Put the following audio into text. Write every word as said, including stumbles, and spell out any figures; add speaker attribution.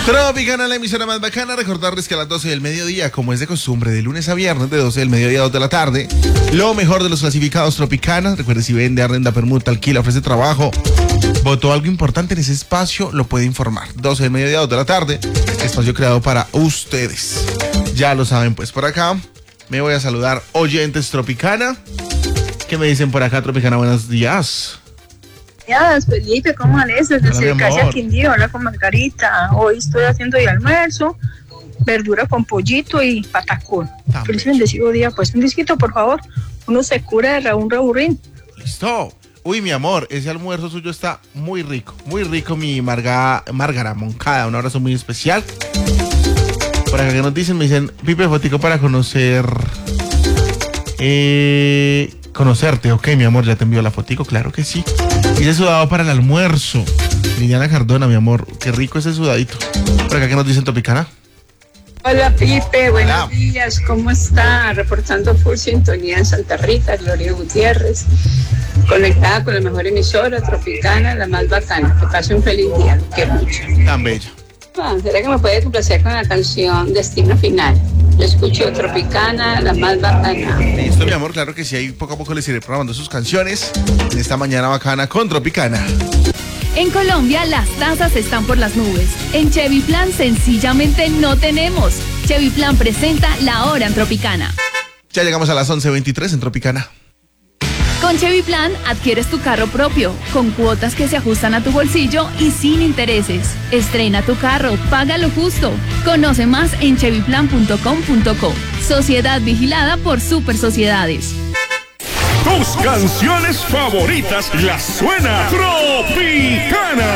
Speaker 1: Tropicana, la emisora más bacana. Recordarles que a las doce del mediodía, como es de costumbre, de lunes a viernes, de doce del mediodía a dos de la tarde, lo mejor de los clasificados Tropicana. Recuerde, si vende, arrenda, permuta, alquila, ofrece trabajo, votó algo importante en ese espacio, lo puede informar. doce del mediodía a dos de la tarde, espacio creado para ustedes. Ya lo saben, pues por acá me voy a saludar oyentes Tropicana. ¿Qué me dicen por acá, Tropicana? Buenos días.
Speaker 2: Días, Felipe, ¿cómo amaneces? Desde Casa Quindío, habla con Margarita. Hoy estoy haciendo de almuerzo, verdura con pollito y patacón.
Speaker 1: Tan
Speaker 2: Feliz
Speaker 1: bello.
Speaker 2: bendecido día. Pues un disquito, por favor. Uno se cura de Raúl Raburrín.
Speaker 1: Listo. Uy, mi amor, ese almuerzo suyo está muy rico. Muy rico, mi Marga, Márgara Moncada. Un abrazo muy especial. Por acá que nos dicen, me dicen, Pipe, fotico para conocer... Eh... Conocerte, ok, mi amor, ya te envío la fotico, claro que sí. Y ese sudado para el almuerzo. Liliana Cardona, mi amor, qué rico ese sudadito. Por acá que nos dicen, Tropicana.
Speaker 3: Hola Pipe, buenos
Speaker 1: Hola.
Speaker 3: días, ¿cómo está? Reportando full sintonía en Santa Rita, Gloria Gutiérrez, conectada con la mejor emisora Tropicana, la más bacana. Que pase un feliz día, lo quiero mucho.
Speaker 1: Tan bella.
Speaker 3: Ah, ¿será que me puede complacer con la canción Destino Final? Yo escucho Tropicana, la más bacana.
Speaker 1: Listo, mi amor, claro que sí, ahí poco a poco les iré programando sus canciones en esta mañana bacana con Tropicana.
Speaker 4: En Colombia las tasas están por las nubes. En Chevy Plan sencillamente no tenemos. Chevy Plan presenta La Hora en Tropicana.
Speaker 1: Ya llegamos a las once veintitrés en Tropicana.
Speaker 4: Con Chevy Plan adquieres tu carro propio, con cuotas que se ajustan a tu bolsillo y sin intereses. Estrena tu carro, paga lo justo. Conoce más en chevy plan punto com punto co. Sociedad vigilada por Super Sociedades.
Speaker 5: Tus canciones favoritas las suena Tropicana.